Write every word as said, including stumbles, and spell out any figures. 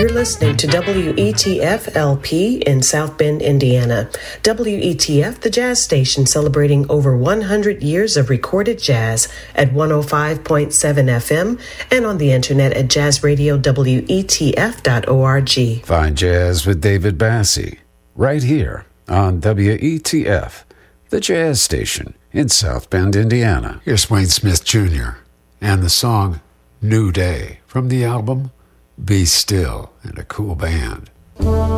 You're listening to W E T F L P in South Bend, Indiana. W E T F, the jazz station celebrating over one hundred years of recorded jazz at one oh five point seven F M and on the internet at jazz radio W E T F dot org. Find Jazz with David Bassie right here on W E T F, the jazz station in South Bend, Indiana. Here's Wayne Smith Junior and the song New Day from the album Be Still, and a cool band.